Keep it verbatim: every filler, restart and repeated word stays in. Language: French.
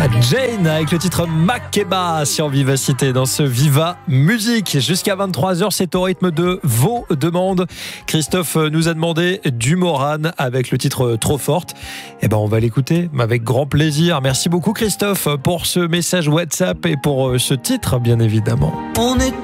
Jane avec le titre Makeba sur Vivacité dans ce Viva Musique. Jusqu'à vingt-trois heures, c'est au rythme de vos demandes. Christophe nous a demandé du Morane avec le titre Trop Forte. Eh ben, on va l'écouter avec grand plaisir. Merci beaucoup Christophe pour ce message WhatsApp et pour ce titre, bien évidemment. On est